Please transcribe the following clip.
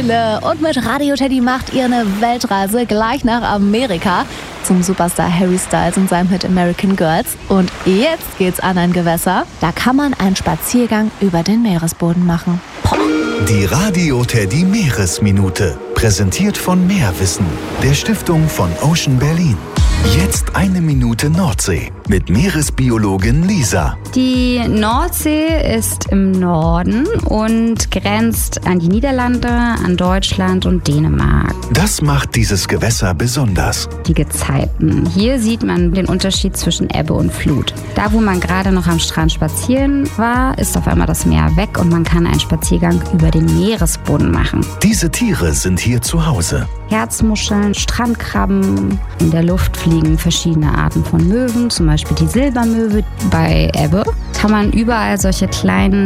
Höhle. Und mit Radio Teddy macht ihr eine Weltreise gleich nach Amerika zum Superstar Harry Styles und seinem Hit American Girls. Und jetzt geht's an ein Gewässer. Da kann man einen Spaziergang über den Meeresboden machen. Die Radio Teddy Meeresminute. Präsentiert von Meerwissen, der Stiftung von Ocean Berlin. Jetzt 1 Minute Nordsee mit Meeresbiologin Lisa. Die Nordsee ist im Norden und grenzt an die Niederlande, an Deutschland und Dänemark. Das macht dieses Gewässer besonders. Die Gezeiten. Hier sieht man den Unterschied zwischen Ebbe und Flut. Da, wo man gerade noch am Strand spazieren war, ist auf einmal das Meer weg und man kann einen Spaziergang über den Meeresboden machen. Diese Tiere sind hier zu Hause. Herzmuscheln, Strandkrabben. In der Luft fliegen verschiedene Arten von Möwen, zum Beispiel die Silbermöwe. Bei Ebbe kann man überall solche kleinen